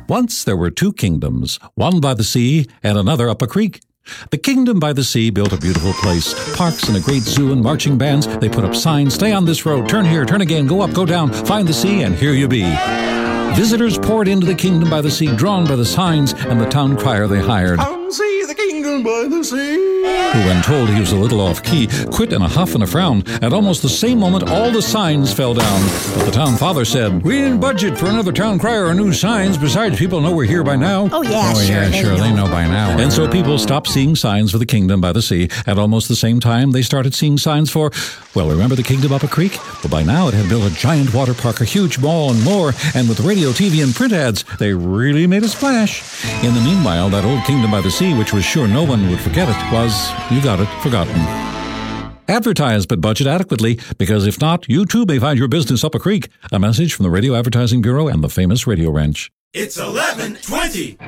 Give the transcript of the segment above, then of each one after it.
Once there were two kingdoms, one by the sea and another up a creek. The kingdom by the sea built a beautiful place, parks and a great zoo and marching bands. They put up signs, stay on this road, turn here, turn again, go up, go down, find the sea, and here you be. Visitors poured into the kingdom by the sea, drawn by the signs and the town crier they hired, Come see the kingdom by the sea. who, when told he was a little off-key, quit in a huff and a frown. At almost the same moment, all the signs fell down. But the town father said, "We didn't budget for another town crier or new signs. Besides, people know we're here by now." Oh, yeah, sure. They know by now. And so people stopped seeing signs for the kingdom by the sea. At almost the same time, they started seeing signs for, well, remember the kingdom up a creek? Well, by now it had built a giant water park, a huge mall, and more. And with radio, TV, and print ads, they really made a splash. In the meanwhile, that old kingdom by the sea, which was sure no one would forget it, was, you got it, forgotten. Advertise, but budget adequately, because if not, you too may find your business up a creek. A message from the Radio Advertising Bureau and the famous Radio Ranch. It's 11:20.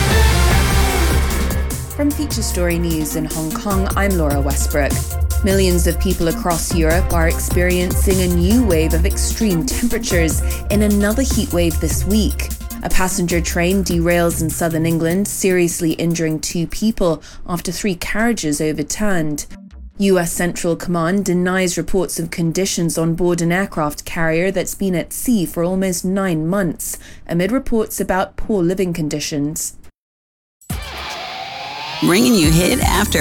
From Feature Story News in Hong Kong, I'm Laura Westbrook. Millions of people across Europe are experiencing a new wave of extreme temperatures in another heat wave this week. A passenger train derails in southern England, seriously injuring 2 people after 3 carriages overturned. US Central Command denies reports of conditions on board an aircraft carrier that's been at sea for almost 9 months, amid reports about poor living conditions. Bringing you hit after